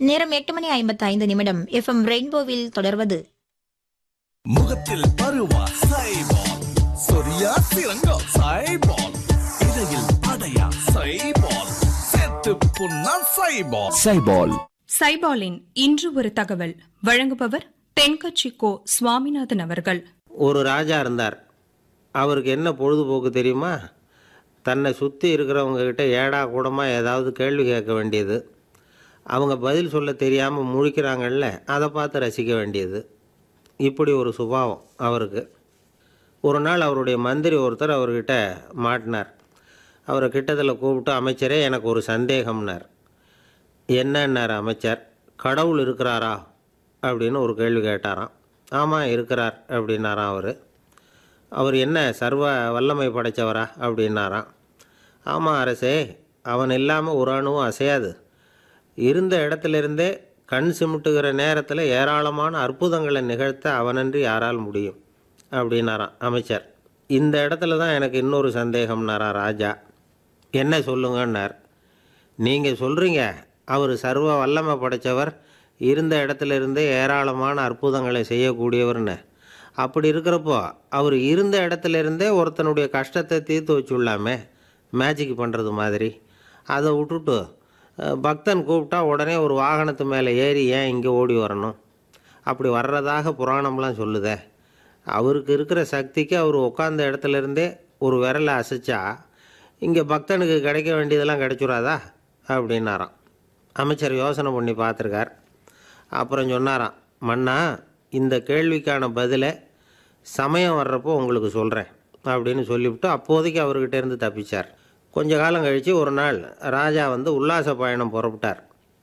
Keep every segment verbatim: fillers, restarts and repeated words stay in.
நேரம் எட்டு மணி ஐம்பத்தி ஐந்து நிமிடம். எஃப்எம் ரெயின்போவில் தொடர்வது முகத்தில் பருவா சைபால், சொரியா சிறங்கா சைபால், இடையில் அடையா சைபால், செத்து புண்ணா சைபால். சைபால் சைபாலின் இன்று ஒரு தகவல் வழங்குபவர் தென்கட்சி கோ சுவாமிநாதன் அவர்கள். ஒரு ராஜா இருந்தார். அவருக்கு என்ன பொழுதுபோக்கு தெரியுமா? தன்னை சுற்றி இருக்கிறவங்க கிட்ட ஏடா கூடமாக ஏதாவது கேள்வி கேட்க வேண்டியது, அவங்க பதில் சொல்ல தெரியாமல் முழிக்கிறாங்கல்ல, அதை பார்த்து ரசிக்க வேண்டியது. இப்படி ஒரு சுபாவம் அவருக்கு. ஒரு நாள் அவருடைய மந்திரி ஒருத்தர் அவர்கிட்ட மாட்டினார். அவரை கிட்டத்தில் கூப்பிட்டு, அமைச்சரே எனக்கு ஒரு சந்தேகம்னார். என்னன்னார் அமைச்சர். கடவுள் இருக்கிறாரா அப்படின்னு ஒரு கேள்வி கேட்டாராம். ஆமாம் இருக்கிறார் அப்படின்னாராம் அவர். அவர் என்ன சர்வ வல்லமை படைத்தவரா அப்படின்னாராம். ஆமாம் அரசே, அவன் இல்லாமல் ஒரு அணுவும் அசையாது. இருந்த இடத்துலேருந்தே கண் சிமிட்டுகிற நேரத்தில் ஏராளமான அற்புதங்களை நிகழ்த்த அவனன்றி யாரால் முடியும் அப்படின்னாராம் அமைச்சர். இந்த இடத்துல தான் எனக்கு இன்னொரு சந்தேகம்னாராம் ராஜா. என்ன சொல்லுங்கன்னார். நீங்கள் சொல்கிறீங்க அவர் சர்வ வல்லமை படைத்தவர், இருந்த இடத்துல இருந்தே ஏராளமான அற்புதங்களை செய்யக்கூடியவர்னு. அப்படி இருக்கிறப்போ அவர் இருந்த இடத்துல இருந்தே ஒருத்தனுடைய கஷ்டத்தை தீர்த்து வச்சுள்ளாமே, மேஜிக் பண்ணுறது மாதிரி. அதை விட்டுட்டு பக்தன் கூப்பிட்டா உடனே ஒரு வாகனத்து மேலே ஏறி ஏன் இங்கே ஓடி வரணும்? அப்படி வர்றதாக புராணம்லாம் சொல்லுதே. அவருக்கு இருக்கிற சக்திக்கு அவர் உட்காந்த இடத்துல இருந்தே ஒரு விரலை அசைச்சா இங்கே பக்தனுக்கு கிடைக்க வேண்டியதெல்லாம் கிடைச்சுடாதா அப்படின்னாராம். அமைச்சர் யோசனை பண்ணி பார்த்துருக்கார். அப்புறம் சொன்னாராம், மன்னா இந்த கேள்விக்கான பதிலை சமயம் வர்றப்போ உங்களுக்கு சொல்கிறேன் அப்படின்னு சொல்லிவிட்டு அப்போதைக்கு அவர்கிட்ட இருந்து தப்பிச்சார். கொஞ்ச காலம் கழித்து ஒரு நாள் ராஜா வந்து உல்லாச பயணம் புறப்பட்டார்.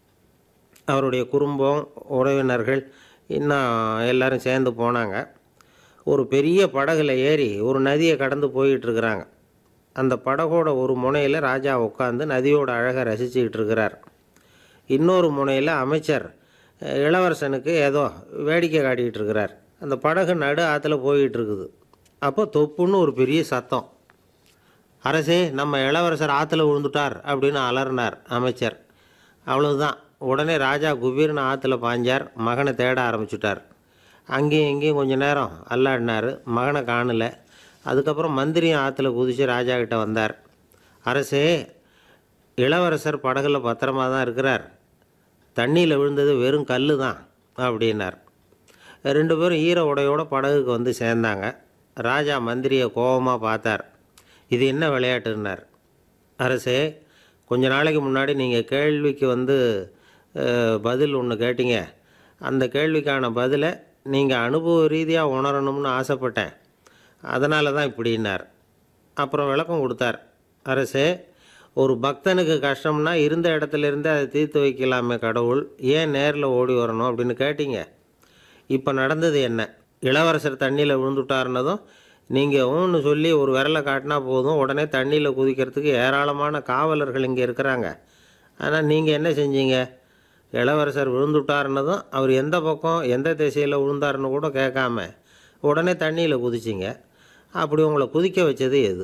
அவருடைய குடும்பம், உறவினர்கள் இன்னும் எல்லோரும் சேர்ந்து போனாங்க. ஒரு பெரிய படகுல ஏறி ஒரு நதியை கடந்து போயிட்டுருக்கிறாங்க. அந்த படகோட ஒரு முனையில் ராஜா உட்காந்து நதியோட அழகை ரசிச்சுக்கிட்டு இருக்கிறார். இன்னொரு முனையில் அமைச்சர் இளவரசனுக்கு ஏதோ வேடிக்கை காட்டிக்கிட்டு இருக்கிறார். அந்த படகு நடு ஆற்றுல போயிட்டு இருக்குது. அப்போ தொப்புன்னு ஒரு பெரிய சத்தம். அரசே, நம்ம இளவரசர் ஆற்றுல விழுந்துட்டார் அப்படின்னு அலறினார் அமைச்சர். அவ்வளவுதான். உடனே ராஜா குபீர்னு ஆற்றுல பாஞ்சார். மகனை தேட ஆரம்பிச்சுட்டார். அங்கேயும் இங்கேயும் கொஞ்சம் நேரம் அல்லாடினார். மகனை காணலை. அதுக்கப்புறம் மந்திரியும் ஆற்றுல குதித்து ராஜா கிட்ட வந்தார். அரசே, இளவரசர் படகுல பத்திரமா தான் இருக்கிறார், தண்ணியில் விழுந்தது வெறும் கல் தான் அப்படின்னார். ரெண்டு பேரும் ஈர உடையோட படகுக்கு வந்து சேர்ந்தாங்க. ராஜா மந்திரியை கோபமாக பார்த்தார். இது என்ன விளையாட்டுன்னார். அரசே, கொஞ்ச நாளைக்கு முன்னாடி நீங்கள் கேள்விக்கு வந்து பதில் ஒன்று கேட்டீங்க. அந்த கேள்விக்கான பதிலை நீங்கள் அனுபவ ரீதியாக உணரணும்னு ஆசைப்பட்டேன், அதனால தான் இப்படின்னார். அப்புறம் விளக்கம் கொடுத்தார். அரசே, ஒரு பக்தனுக்கு கஷ்டம்னா இருந்த இடத்துலேருந்து அதை தீர்த்து வைக்கலாமே கடவுள், ஏன் நேரில் ஓடி வரணும் அப்படின்னு கேட்டீங்க. இப்போ நடந்தது என்ன? இளவரசர் தண்ணியில் விழுந்துட்டாருன்னதும் நீங்கள் ஊன்னு சொல்லி ஒரு விரலை காட்டினா போதும், உடனே தண்ணியில் குதிக்கிறதுக்கு ஏராளமான காவலர்கள் இங்கே இருக்கிறாங்க. ஆனால் நீங்கள் என்ன செஞ்சீங்க? இளவரசர் விழுந்துட்டாருன்னதும் அவர் எந்த பக்கம் எந்த திசையில் விழுந்தாருன்னு கூட கேட்காம உடனே தண்ணியில் குதிச்சிங்க. அப்படி உங்களை குதிக்க வச்சது எது?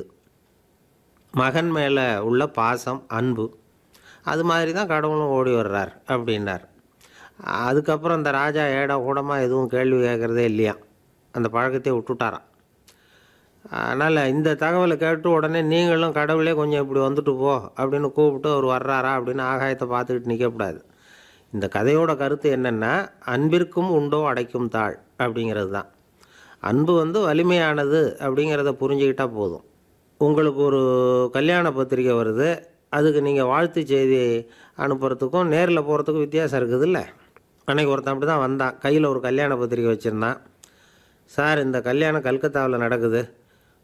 மகன் மேலே உள்ள பாசம், அன்பு. அது மாதிரி தான் கடவுளும் ஓடி வர்றார் அப்படின்னார். அதுக்கப்புறம் இந்த ராஜா ஏடா கூடமாக எதுவும் கேள்வி கேட்குறதே இல்லையா, அந்த பழக்கத்தை விட்டுட்டாராம். அதனால் இந்த தகவலை கேட்டு உடனே நீங்களும் கடவுளே கொஞ்சம் இப்படி வந்துட்டு போ அப்படின்னு கூப்பிட்டு அவர் வர்றாரா அப்படின்னு ஆகாயத்தை பார்த்துக்கிட்டு நிற்கக்கூடாது. இந்த கதையோட கருத்து என்னென்னா, அன்பிற்கும் உண்டோ அடைக்கும் தாழ் அப்படிங்கிறது தான். அன்பு வந்து வலிமையானது அப்படிங்கிறத புரிஞ்சுக்கிட்டால் போதும். உங்களுக்கு ஒரு கல்யாண பத்திரிக்கை வருது, அதுக்கு நீங்கள் வாழ்த்து செய்தி அனுப்புறதுக்கும் நேரில் போகிறதுக்கும் வித்தியாசம் இருக்குதுல்ல. அன்றைக்கி ஒருத்தன் அப்படி தான் வந்தான். கையில் ஒரு கல்யாண பத்திரிக்கை வச்சுருந்தான். சார், இந்த கல்யாணம் கல்கத்தாவில் நடக்குது,